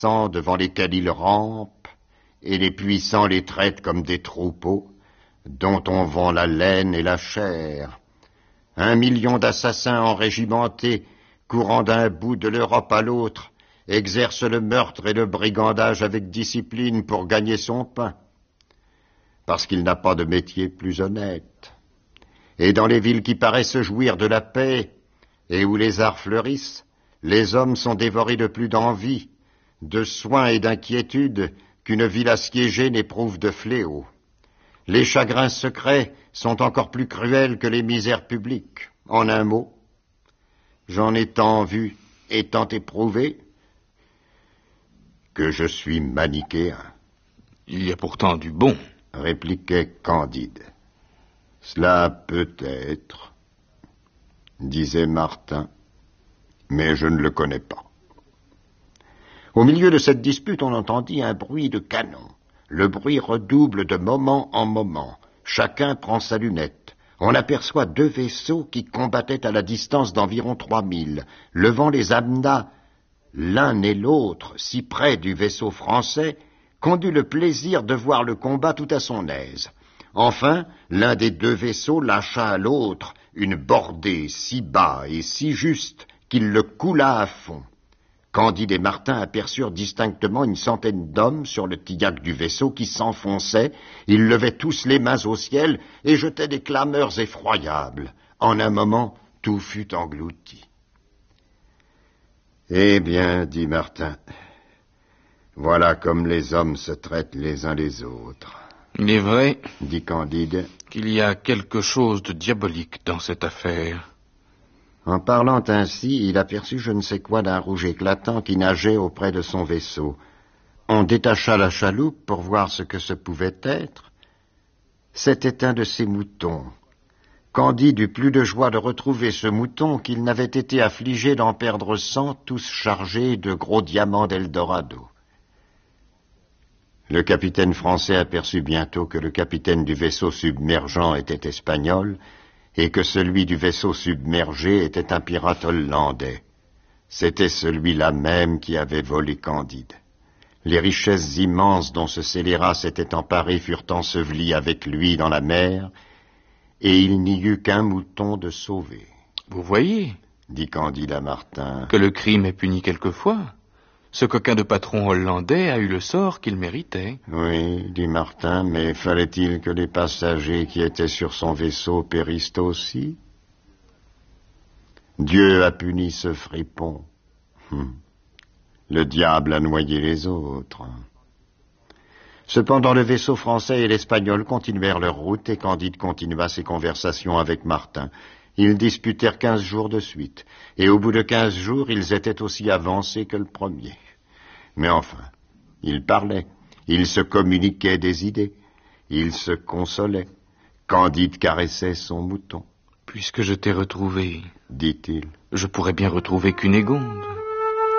devant lesquels ils rampent, et les puissants les traitent comme des troupeaux, dont on vend la laine et la chair. 1 million d'assassins enrégimentés, courant d'un bout de l'Europe à l'autre, exercent le meurtre et le brigandage avec discipline pour gagner son pain, parce qu'il n'a pas de métier plus honnête. Et dans les villes qui paraissent jouir de la paix, et où les arts fleurissent, les hommes sont dévorés de plus d'envie, de soins et d'inquiétude qu'une ville assiégée n'éprouve de fléaux. Les chagrins secrets sont encore plus cruels que les misères publiques. En un mot, j'en ai tant vu et tant éprouvé que je suis manichéen. Il y a pourtant du bon, répliquait Candide. Cela peut être, disait Martin, mais je ne le connais pas. Au milieu de cette dispute, on entendit un bruit de canon. Le bruit redouble de moment en moment. Chacun prend sa lunette. On aperçoit 2 vaisseaux qui combattaient à la distance d'environ 3000. Le vent les amena l'un et l'autre si près du vaisseau français qu'on eut le plaisir de voir le combat tout à son aise. Enfin, l'un des 2 vaisseaux lâcha à l'autre une bordée si bas et si juste qu'il le coula à fond. Candide et Martin aperçurent distinctement une centaine d'hommes sur le tillac du vaisseau qui s'enfonçait. Ils levaient tous les mains au ciel et jetaient des clameurs effroyables. En un moment, tout fut englouti. Eh bien, dit Martin, voilà comme les hommes se traitent les uns les autres. Il est vrai, dit Candide, qu'il y a quelque chose de diabolique dans cette affaire. En parlant ainsi, il aperçut je ne sais quoi d'un rouge éclatant qui nageait auprès de son vaisseau. On détacha la chaloupe pour voir ce que ce pouvait être. C'était un de ses moutons. Candide eut plus de joie de retrouver ce mouton qu'il n'avait été affligé d'en perdre 100, tous chargés de gros diamants d'Eldorado. Le capitaine français aperçut bientôt que le capitaine du vaisseau submergeant était espagnol, et que celui du vaisseau submergé était un pirate hollandais. C'était celui-là même qui avait volé Candide. Les richesses immenses dont ce scélérat s'était emparé furent ensevelies avec lui dans la mer, et il n'y eut qu'un mouton de sauvé. Vous voyez, dit Candide à Martin, que le crime est puni quelquefois. Ce coquin de patron hollandais a eu le sort qu'il méritait. Oui, dit Martin, mais fallait-il que les passagers qui étaient sur son vaisseau périssent aussi? Dieu a puni ce fripon. Le diable a noyé les autres. Cependant, le vaisseau français et l'espagnol continuèrent leur route et Candide continua ses conversations avec Martin. Ils disputèrent 15 jours de suite, et au bout de 15 jours, ils étaient aussi avancés que le premier. Mais enfin, ils parlaient, ils se communiquaient des idées, ils se consolaient. Candide caressait son mouton. Puisque je t'ai retrouvé, dit-il, je pourrais bien retrouver Cunégonde.